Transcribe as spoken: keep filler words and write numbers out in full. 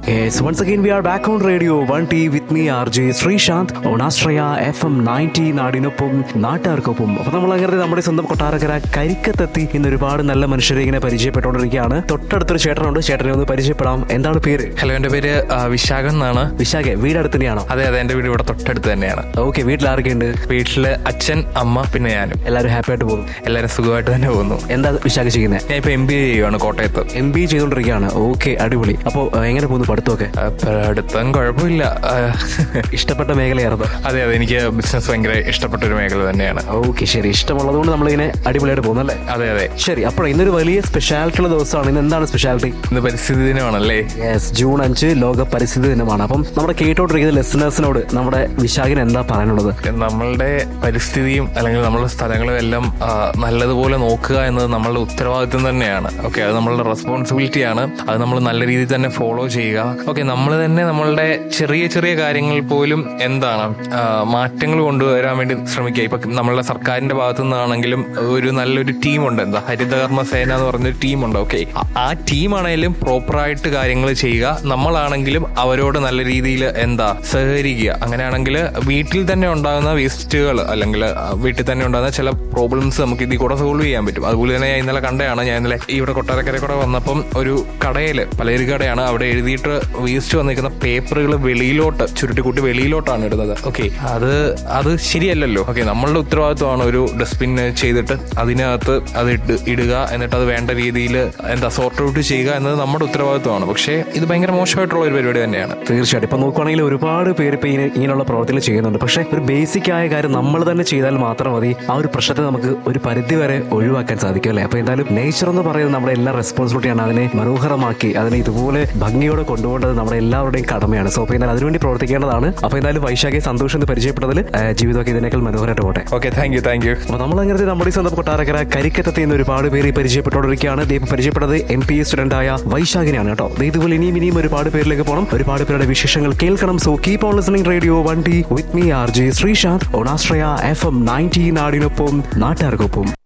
Yes, once again we are back on Radio one T with me R J Srishant on Astraya F M ninety നാടിനൊപ്പം നാട്ടുകാർക്കൊപ്പം. അപ്പൊ നമ്മൾ അങ്ങനെ നമ്മുടെ സ്വന്തം കൊട്ടാരക്കര കരിക്കത്തെത്തി ഇന്ന് ഒരുപാട് നല്ല മനുഷ്യരെ ഇങ്ങനെ പരിചയപ്പെട്ടുകൊണ്ടിരിക്കുകയാണ്. തൊട്ടടുത്തൊരു ചേട്ടനുണ്ട്, ചേട്ടനെ ഒന്ന് പരിചയപ്പെടാം. എന്താണ് പേര്? ഹലോ, എന്റെ പേര് വിശാഖൻ എന്നാണ്. വിശാഖ, വീട് അടുത്ത് തന്നെയാണോ? അതെ അതെ, എന്റെ വീട് ഇവിടെ തൊട്ടടുത്ത് തന്നെയാണ്. ഓക്കെ, വീട്ടിൽ ആരൊക്കെയുണ്ട്? വീട്ടില് അച്ഛൻ, അമ്മ, പിന്നെ ഞാനും. എല്ലാവരും ഹാപ്പി ആയിട്ട് പോകുന്നു? എല്ലാവരും സുഖമായിട്ട് തന്നെ പോകുന്നു. എന്താ വിശാഖ ചെയ്യുന്നത്? ഞാൻ ഇപ്പൊ എം ബി എ ചെയ്യുവാണ് കോട്ടയത്ത്. M B A ചെയ്തോണ്ടിരിക്കുകയാണ്. ഓക്കെ, അടിപൊളി. അപ്പൊ എങ്ങനെ പോകുന്നു പഠിത്തമൊക്കെ? പഠിത്തം കുഴപ്പമില്ല. ഇഷ്ടപ്പെട്ട മേഖലയായിരുന്നു? അതെ അതെ, എനിക്ക് ബിസിനസ് ഭയങ്കര ഇഷ്ടപ്പെട്ട ഒരു മേഖല തന്നെയാണ്. ഓക്കെ, ശരി. ഇഷ്ടമുള്ളതുകൊണ്ട് നമ്മളിങ്ങനെ അടിപൊളിയായിട്ട് പോകുന്നല്ലേ? അതെ അതെ. ശരി, അപ്പോൾ ഇന്നൊരു വലിയ സ്പെഷ്യാലിറ്റി ഉള്ള ദിവസമാണ്. ഇന്ന് എന്താണ് സ്പെഷ്യാലിറ്റി? ഇന്ന് പരിസ്ഥിതി ദിനമാണല്ലേ? യെസ്, ജൂൺ അഞ്ച് ലോക പരിസ്ഥിതി ദിനമാണ്. അപ്പം നമ്മുടെ കേട്ടോണ്ടിരിക്കുന്ന ലിസണേഴ്സിനോട് നമ്മുടെ വിശാഖിന് എന്താ പറയാനുള്ളത്? നമ്മളുടെ പരിസ്ഥിതിയും അല്ലെങ്കിൽ നമ്മളുടെ സ്ഥലങ്ങളും എല്ലാം നല്ലതുപോലെ നോക്കുക എന്നത് നമ്മളുടെ ഉത്തരവാദിത്വം തന്നെയാണ്. ഓക്കെ, അത് നമ്മളുടെ റെസ്പോൺസിബിലിറ്റിയാണ്. അത് നമ്മൾ നല്ല രീതിയിൽ തന്നെ ഫോളോ ചെയ്യുക. ഓക്കെ, നമ്മൾ തന്നെ നമ്മളുടെ ചെറിയ ചെറിയ കാര്യങ്ങൾ പോലും എന്താണ് മാറ്റങ്ങൾ കൊണ്ടുവരാൻ വേണ്ടി ശ്രമിക്കുക. ഇപ്പൊ നമ്മളുടെ സർക്കാരിന്റെ ഭാഗത്തു നിന്നാണെങ്കിലും ഒരു നല്ലൊരു ടീമുണ്ട്, എന്താ ഹരിതകർമ്മ സേന എന്ന് പറഞ്ഞൊരു ടീമുണ്ട്. ഓക്കെ, ആ ടീമാണെങ്കിലും പ്രോപ്പറായിട്ട് കാര്യങ്ങൾ ചെയ്യുക. നമ്മളാണെങ്കിലും അവരോട് നല്ല രീതിയിൽ എന്താ സഹകരിക്കുക. അങ്ങനെയാണെങ്കിൽ വീട്ടിൽ തന്നെ ഉണ്ടാകുന്ന വേസ്റ്റുകൾ അല്ലെങ്കിൽ വീട്ടിൽ തന്നെ ഉണ്ടാകുന്ന ചില പ്രോബ്ലംസ് നമുക്ക് ഇതിൽ കൂടെ സോൾവ് ചെയ്യാൻ പറ്റും. അതുപോലെ തന്നെ ഞാൻ ഇന്നലെ കണ്ടതാണ്. ഞാൻ ഇന്നലെ ഇവിടെ കൊട്ടാരക്കര കൂടെ വന്നപ്പം ഒരു കടയില്, പലചരക്ക് കടയാണ്, അവിടെ എഴുതിയിട്ട് വേസ്റ്റ് വന്നിരിക്കുന്ന പേപ്പറുകൾ വെളിയിലോട്ട് ചുരുട്ടിക്കൂട്ടി വെളിയിലോട്ടാണ് ഇടുന്നത്. ഓക്കെ, അത് അത് ശരിയല്ലല്ലോ. ഓക്കെ, നമ്മളുടെ ഉത്തരവാദിത്വമാണ് ഒരു ഡസ്റ്റ്ബിൻ ചെയ്തിട്ട് അതിനകത്ത് അത് ഇട്ട് ഇടുക, എന്നിട്ട് അത് വേണ്ട രീതിയിൽ എന്താ സോർട്ട് ഔട്ട് ചെയ്യുക എന്നത് നമ്മുടെ ഉത്തരവാദിത്വമാണ്. പക്ഷേ ഇത് ഭയങ്കര മോശമായിട്ടുള്ള ഒരു പരിപാടി തന്നെയാണ്. തീർച്ചയായിട്ടും. ഇപ്പൊ നോക്കുവാണെങ്കിൽ ഒരുപാട് പേര് ഇപ്പൊ ഇങ്ങനെയുള്ള പ്രവർത്തികൾ ചെയ്യുന്നുണ്ട്. പക്ഷെ ഒരു ബേസിക് ആയ കാര്യം നമ്മൾ തന്നെ ചെയ്താൽ മാത്രം മതി ആ ഒരു പ്രശ്നത്തെ നമുക്ക് ഒരു പരിധി വരെ ഒഴിവാക്കാൻ സാധിക്കും, അല്ലേ? അപ്പൊ എന്തായാലും നേച്ചർ എന്ന് പറയുന്നത് നമ്മുടെ എല്ലാ റെസ്പോൺസിബിലിറ്റിയാണ്. അതിനെ മനോഹരമാക്കി അതിനെ ഇതുപോലെ ഭംഗിയോടെ കൊണ്ടുപോകേണ്ടത് നമ്മുടെ എല്ലാവരുടെയും കടമയാണ്. സോ അപ്പൊ എന്നാൽ അതിനുവേണ്ടി പ്രവർത്തിക്കേണ്ടതാണ്. അപ്പൊ എന്തായാലും വൈശാഖയെ സന്തോഷം എന്ന് പരിചയപ്പെട്ടതിൽ ജീവിതമൊക്കെ ഇതിനേക്കാൾ മനോഹരമായിട്ട് പോട്ടെ. Okay, thank you thank you. അപ്പൊ നമ്മളങ്ങനെ നമ്മുടെ സ്വന്തം കൊട്ടാരക്കര കരിക്കത്തെത്തി നിന്ന് ഒരുപാട് പേര് പരിചയപ്പെട്ടുകൊണ്ടിരിക്കുകയാണ്. ദൈവം പരിചയപ്പെട്ടത് എം പി എ സ്റ്റുഡന്റ് ആയ വൈശാഖിനെയാണ് കേട്ടോ. ഇതുപോലെ ഇനിയും ഇനിയും ഒരുപാട് പേരിലേക്ക് പോകണം, ഒരുപാട് പേരുടെ വിശേഷങ്ങൾ കേൾക്കണം. So keep on listening radio one T with me R J Sreesanth on Ashraya F M ninety നാടിനൊപ്പം നാട്ടുകാർക്കൊപ്പം.